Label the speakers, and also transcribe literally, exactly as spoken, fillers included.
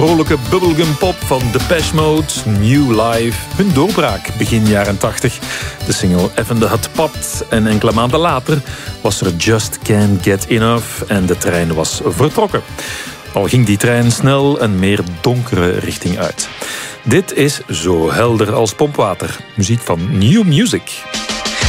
Speaker 1: vrolijke bubblegum pop van Depeche Mode, New Life. Hun doorbraak begin jaren tachtig. De single Even the Hut Pot. En enkele maanden later was er Just Can't Get Enough en de trein was vertrokken. Al ging die trein snel een meer donkere richting uit. Dit is Zo helder als pompwater. Muziek van New Music.